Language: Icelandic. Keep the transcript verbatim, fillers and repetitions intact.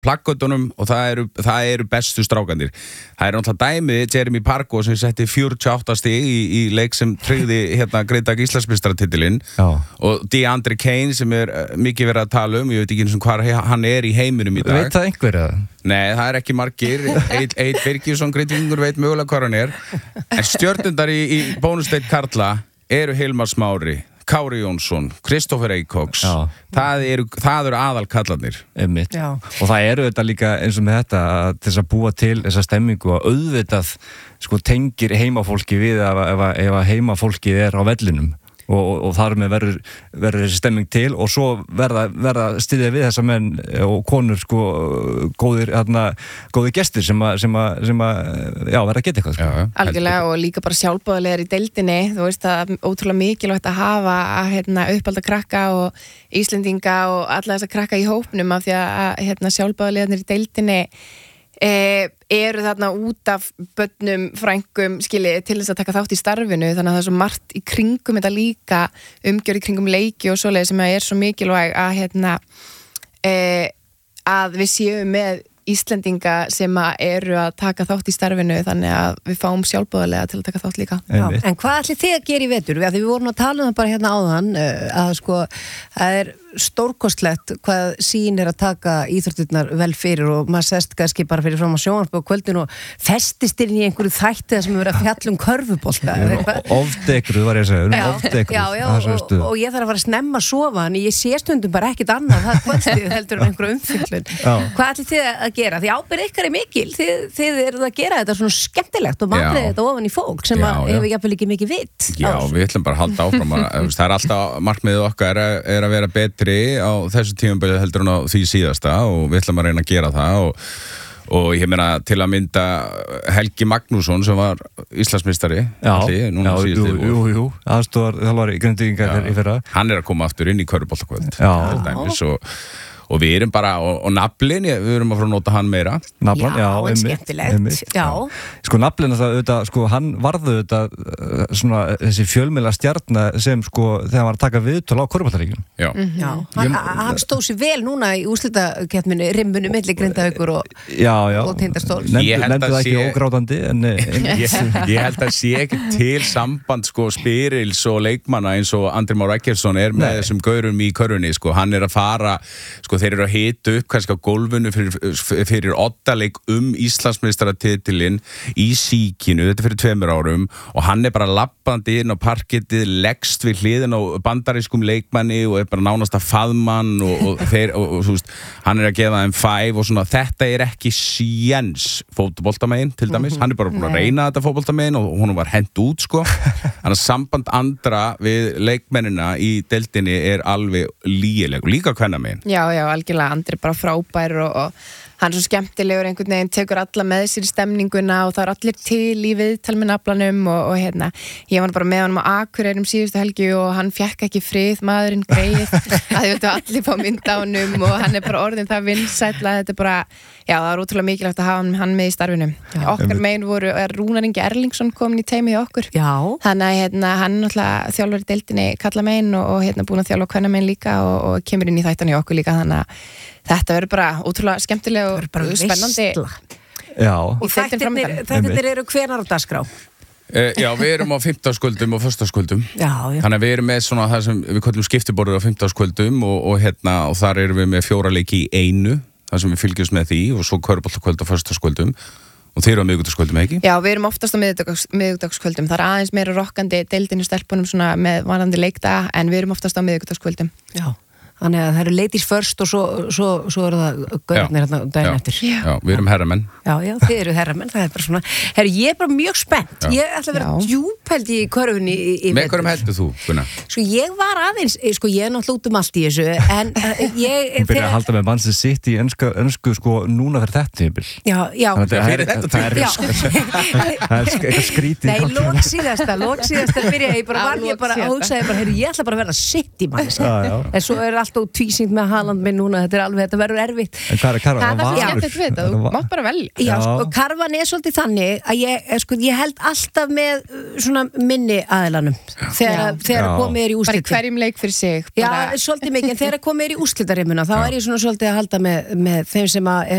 plaggötunum og það eru, það eru bestu strákandir. Það er náttúrulega dæmið Jeremy Pargo sem setti fjörutíu og átta stig í, í leik sem tryggði hérna Grindavík Íslandsmeistaratitilinn og DeAndre Kane sem er mikið verið að tala um, ég veit ekki eins og hvað hann er í heiminum í dag. Veit það einhverja? Nei, það er ekki margir. Eid Birgisson Grindvíkingur veit mögulega hvað hann er. En stjörnundar í, í bónusdeild karla eru Hilmar Smári, Kári Jónsson, Kristoffer Eikóks. Það eru, það eru aðalkallarnir. Einmitt. Og það eru þetta líka eins og með þetta til þess að búa til þessa stemmingu og auðvitað sko tengir heimafólki við ef, ef, ef heimafólkið er á vellinum. Og, og, og þar með verður, verður þessi stemming til og svo verða, verða styðja við þessa menn og konur sko góðir, hérna, góðir gestir sem að, sem að, sem að já, verða að geta eitthvað sko. Já, algjörlega og líka bara sjálfboðaliðar í deildinni, þú veist það er ótrúlega mikilvægt að hafa að hérna, uppalda krakka og Íslendinga og alla þessa krakka í hópnum af því að hérna, sjálfboðaliðarnir í deildinni E, eru þarna út af börnum, frængum, skilji, til þess að taka þátt í starfinu, þannig að það er svo margt í kringum þetta líka, umgjör í kringum leiki og svoleið sem er svo mikilvæg að, hérna, e, að við séum með Íslendinga sem að eru að taka þátt í starfinu þannig að við fáum sjálfboðalega til að taka þátt líka. Já, en hvað ætli þið að gera í vetur? Við, við vorum að tala um það bara hérna áðan að sko, það er stórkostlegt hvað sín er að taka íþróttirnar vel fyrir og maður sest kannski bara fyrir fram á sjónvarpi á kvöldin og festist inn í einhverju þætti sem er að fjalla um körfubolta. Ofdekruð var ég að segja, ofdekruð. Já, já, og, og, og ég þarf að fara að snemma að sofa en ég sé stundum bara ekkit annað það kvöldið heldur en einhverju umfyllun. Hvað ætli þið að gera? Því ábyrgð ykkar er mikil, þið, þið eruð að gera þetta svona skemmtilegt og matrið þetta ofan í fólk sem já, að hefur jafnvel ekki mikið vitt. Já, við ætlum bara að halda áfram að, það er alltaf markmiðið okkar er, er að vera betri á þessu tímabili heldur en á því síðasta og við ætlum að reyna að gera það og, og ég meina til að mynda Helgi Magnússon sem var Íslandsmeistari allir, núna síðustu vor. Jú, jú, jú, aðstofar þjálfari í Grindvíkingar í fyrra. Hann er að koma aftur inn í körfuboltakvöld og og við erum bara, og, og naflin, við erum að fara að nota hann meira. Naflan, já, já skemmtilegt. Já. Sko naflin, auðvitað, sko hann varðu auðvitað svona þessi fjölmiðla stjarna sem sko þegar hann var að taka viðtöl á körfuboltaleikjum. Já. Mm-hmm. Já. Hann, hann stóð sér vel núna í úrslitakeppninni, rimmunum milli Grindavíkur og, og Tindastóls. Nefndi það ekki sé... ógrátandi, en... ég, ég held að sé ekki til samband sko spyrils og leikmanna eins og Andri Már Eggertsson er með Nei. Þessum gaurum í körfunni, sko, hann er að fara, sko þeir eru að hita upp kannski á gólfinu fyrir, fyrir oddaleik um Íslandsmeistaratitilinn í Síkinu, þetta fyrir tveimur árum og hann er bara lappandi inn á parkettið, leggst við hliðin á bandarískum leikmanni og er bara nánast að faðmann og, og, þeir, og, og þú veist, hann er að gefa þeim five og svona, þetta er ekki séns fótboltamegin til dæmis, hann er bara búin að reyna þetta fótboltamegin og hún var hent út sko, þannig að samband andra við leikmennina í deildinni er alveg lygileg og líka kvennamegin. Já, já, algjörlega, Andri er bara frábær og, og hann er svo skemmtilegur einhvern veginn, tekur alla með sér í stemninguna og það er allir til í viðtal með naflanum og, og hérna, ég var bara með honum á Akureyrum síðustu helgi og hann fekk ekki frið, maðurinn greið, að þið viltu allir fá mynd á honum og hann er bara orðin það vinsæll að þetta er bara, já það er útrúlega mikilvægt að hafa hann með í starfinu. Já. Okkar megin voru, er Rúnar Ingi Erlingsson komin í teimið í okkur. Já. Þannig að hérna, hann er náttúrulega þjálfur í deildinni kalla megin og, og hérna búin að þjálfa kvenna megin líka og, og kemur inn í þættan í okkur líka þannig að þetta verður bara ótrúlega skemmtileg og spennandi. Já. Og þættirnir eru hvenær á dagskrá? Uh, já, við erum á fimmtudagskvöldum og föstudagskvöldum. Já, já. Þannig að við erum með svona það sem við köllum skiptiborður á fimmtudagskvöldum og, og hérna, og þar erum við með fjóra leiki í einu, þar sem við fylgjumst með því og svo körfuboltakvöld á föstudagskvöldum og þeir eru á miðvikudagskvöldum, ekki? Já, við erum oftast á miðvikudags, miðvikudagskvöldum. Það er aðeins meira rokkandi deildinu stelpunum svona með vanandi leikdaga en við erum oftast á miðvikudagskvöldum. Já. Þannig að það eru ladies first og svo, svo, svo eru það gaurarnir hérna daginn eftir. Já, já, við erum herramenn. Já, já, þið eru herramenn, það er bara svona. Herru, ég er bara mjög spennt. Já. Ég ætla að vera djúpeld í körfunni í, í með hverjum heldur þú, Gunnar? Sko, ég var aðeins, sko, ég er náttúrulega út um allt í þessu, en uh, ég... Hún byrja að halda með Manchester City í önsku, önsku sko, núna fyrir þetta tímabil. Já, já. Fyrir þetta tímabil. Það er eitthvað skrítið. Nei, lók síðasta, lók síðasta byrja ég bara, var ég bara, og hugsaði bara, herru, ég ætla bara að verða City mann. En svo er allt allt og tvísýnt með Haaland minn núna, þetta er alveg, þetta verður erfitt. En hvað er Karvan? Það er það Valur? skemmtilegt við þetta, þú mátt bara velja. Já, Já. sko, Karvan er svolítið þannig að ég, eh, sko, ég held alltaf með uh, svona minni aðilanum þegar, Já. þegar Já. komið er í Bara í úrslitin. hverjum leik fyrir sig. Já, Bara, svolítið mikið, en þegar komið er í úrslitarimuna þá er ég svona svolítið að halda með, með þeim sem að